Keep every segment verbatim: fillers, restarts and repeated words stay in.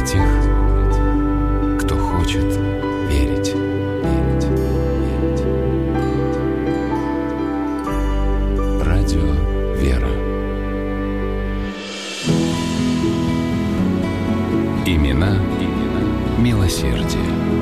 тех, кто хочет верить, верить, верить. Радио «Вера». Имена, имена милосердия.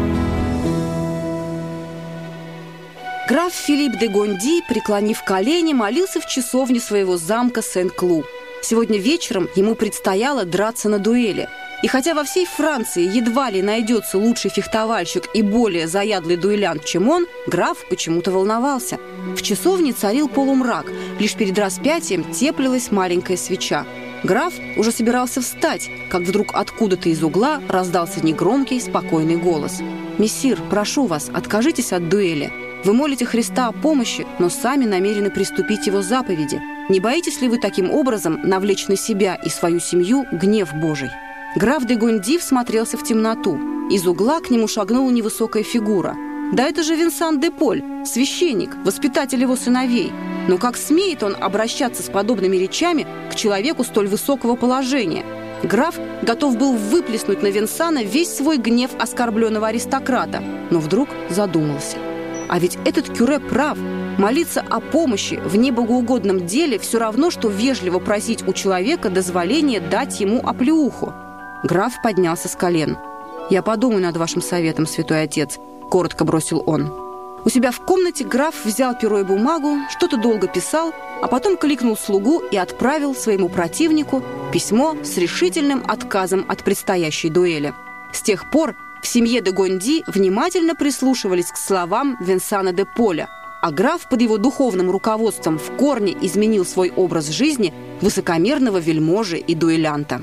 Граф Филипп де Гонди, преклонив колени, молился в часовне своего замка Сен-Клу. Сегодня вечером ему предстояло драться на дуэли. И хотя во всей Франции едва ли найдется лучший фехтовальщик и более заядлый дуэлянт, чем он, граф почему-то волновался. В часовне царил полумрак, лишь перед распятием теплилась маленькая свеча. Граф уже собирался встать, как вдруг откуда-то из угла раздался негромкий, спокойный голос. «Мессир, прошу вас, откажитесь от дуэли. Вы молите Христа о помощи, но сами намерены приступить Его заповеди. Не боитесь ли вы таким образом навлечь на себя и свою семью гнев Божий?» Граф де Гонди всмотрелся в темноту. Из угла к нему шагнула невысокая фигура. Да это же Винсан де Поль, священник, воспитатель его сыновей. Но как смеет он обращаться с подобными речами к человеку столь высокого положения? Граф готов был выплеснуть на Винсана весь свой гнев оскорбленного аристократа, но вдруг задумался. А ведь этот кюре прав. Молиться о помощи в небогоугодном деле все равно, что вежливо просить у человека дозволения дать ему оплеуху. Граф поднялся с колен. «Я подумаю над вашим советом, святой отец», — коротко бросил он. У себя в комнате граф взял перо и бумагу, что-то долго писал, а потом кликнул слугу и отправил своему противнику письмо с решительным отказом от предстоящей дуэли. С тех пор в семье де Гонди внимательно прислушивались к словам Винсана де Поля, а граф под его духовным руководством в корне изменил свой образ жизни высокомерного вельможи и дуэлянта.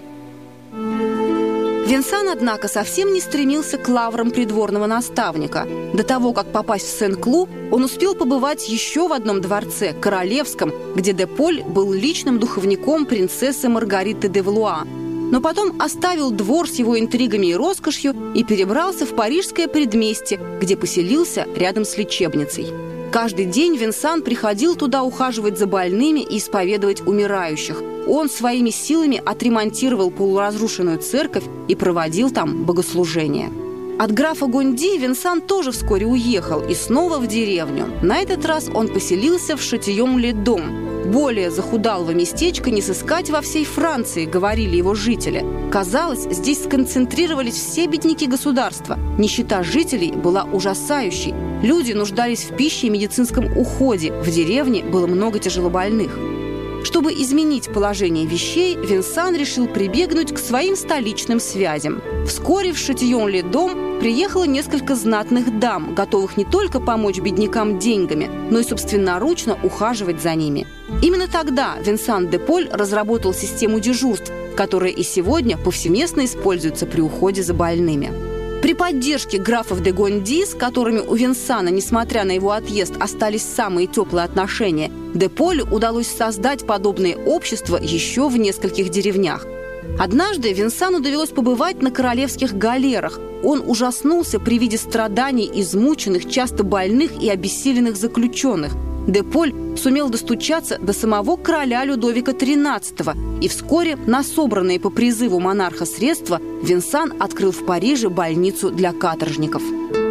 Винсан, однако, совсем не стремился к лаврам придворного наставника. До того, как попасть в Сен-Клу, он успел побывать еще в одном дворце, королевском, где де Поль был личным духовником принцессы Маргариты де Валуа. Но потом оставил двор с его интригами и роскошью и перебрался в парижское предместье, где поселился рядом с лечебницей. Каждый день Винсан приходил туда ухаживать за больными и исповедовать умирающих. Он своими силами отремонтировал полуразрушенную церковь и проводил там богослужения. От графа Гонди Винсан тоже вскоре уехал и снова в деревню. На этот раз он поселился в Шатийон-ле-Дом. Более захудалого местечка не сыскать во всей Франции, говорили его жители. Казалось, здесь сконцентрировались все бедняки государства. Нищета жителей была ужасающей. Люди нуждались в пище и медицинском уходе. В деревне было много тяжелобольных. Чтобы изменить положение вещей, Винсан решил прибегнуть к своим столичным связям. Вскоре в Шатийон-ле-Дом приехало несколько знатных дам, готовых не только помочь беднякам деньгами, но и собственноручно ухаживать за ними. Именно тогда Винсан де Поль разработал систему дежурств, которая и сегодня повсеместно используется при уходе за больными. При поддержке графов де Гонди, с которыми у Винсана, несмотря на его отъезд, остались самые теплые отношения, де Полю удалось создать подобные общества еще в нескольких деревнях. Однажды Винсану довелось побывать на королевских галерах. Он ужаснулся при виде страданий измученных, часто больных и обессиленных заключенных. Де Поль сумел достучаться до самого короля Людовика тринадцатого, и вскоре на собранные по призыву монарха средства Винсан открыл в Париже больницу для каторжников.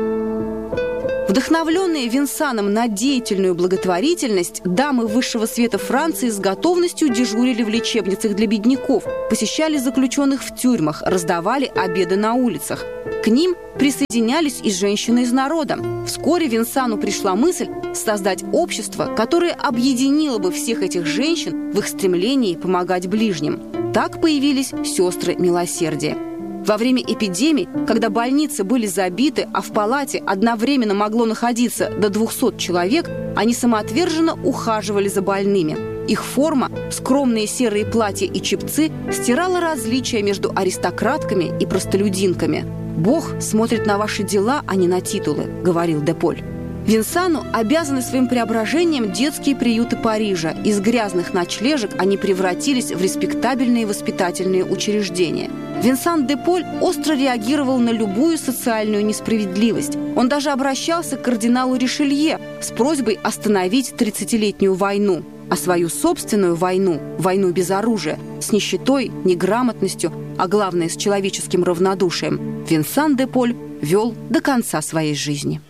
Вдохновленные Винсаном на деятельную благотворительность, дамы высшего света Франции с готовностью дежурили в лечебницах для бедняков, посещали заключенных в тюрьмах, раздавали обеды на улицах. К ним присоединялись и женщины из народа. Вскоре Винсану пришла мысль создать общество, которое объединило бы всех этих женщин в их стремлении помогать ближним. Так появились сестры милосердия. Во время эпидемий, когда больницы были забиты, а в палате одновременно могло находиться до двухсот человек, они самоотверженно ухаживали за больными. Их форма, скромные серые платья и чепцы, стирала различия между аристократками и простолюдинками. «Бог смотрит на ваши дела, а не на титулы», — говорил де Поль. Винсану обязаны своим преображением детские приюты Парижа. Из грязных ночлежек они превратились в респектабельные воспитательные учреждения. Винсан де Поль остро реагировал на любую социальную несправедливость. Он даже обращался к кардиналу Ришелье с просьбой остановить тридцатилетнюю войну. а свою собственную войну, войну без оружия, с нищетой, неграмотностью, а главное, с человеческим равнодушием, Винсан де Поль вел до конца своей жизни.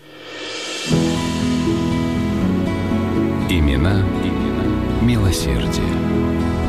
Имена, имена милосердия.